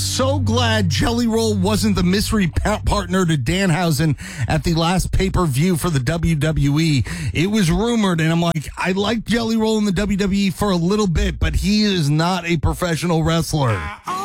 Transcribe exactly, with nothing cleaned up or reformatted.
So glad Jelly Roll wasn't the mystery pa- partner to Danhausen at the last pay-per-view for the W W E. It was rumored, and I'm like, I like Jelly Roll in the W W E for a little bit, but he is not a professional wrestler.